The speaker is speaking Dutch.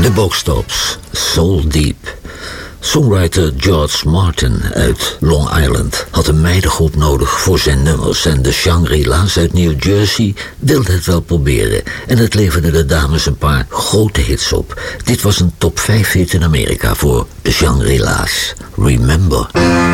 De Bookstops, Soul Deep. Songwriter George Martin uit Long Island had een meidengroep nodig voor zijn nummers en de Shangri-La's uit New Jersey wilden het wel proberen en het leverde de dames een paar grote hits op. Dit was een top 5 hit in Amerika voor de Shangri-La's. Remember.